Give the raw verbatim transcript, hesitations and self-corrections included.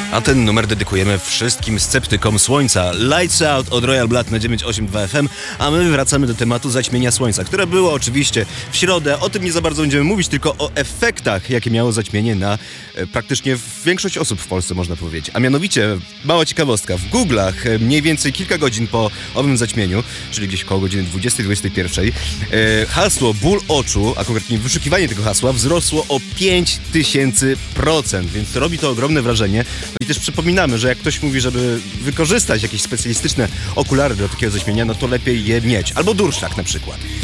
A ten numer dedykujemy wszystkim sceptykom Słońca. Lights Out od Royal Blood na dziewięć osiem dwa F M, a my wracamy do tematu zaćmienia Słońca, które było oczywiście w środę. O tym nie za bardzo będziemy mówić, tylko o efektach, jakie miało zaćmienie na e, praktycznie większość osób w Polsce, można powiedzieć. A mianowicie, mała ciekawostka, w Google'ach e, mniej więcej kilka godzin po owym zaćmieniu, czyli gdzieś koło godziny dwudziestej, dwudziestej pierwszej, e, hasło ból oczu, a konkretnie wyszukiwanie tego hasła, wzrosło o pięć tysięcy procent, więc robi to ogromne wrażenie. I też przypominamy, że jak ktoś mówi, żeby wykorzystać jakieś specjalistyczne okulary do takiego zaćmienia, no to lepiej je mieć. Albo durszlak na przykład.